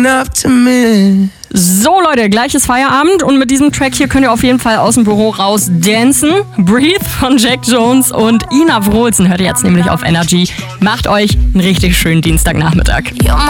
So Leute, gleich ist Feierabend und mit diesem Track hier könnt ihr auf jeden Fall aus dem Büro raus dancen. Breathe von Jack Jones und Ina Wrohlsen hört ihr jetzt nämlich auf Energy. Macht euch einen richtig schönen Dienstagnachmittag.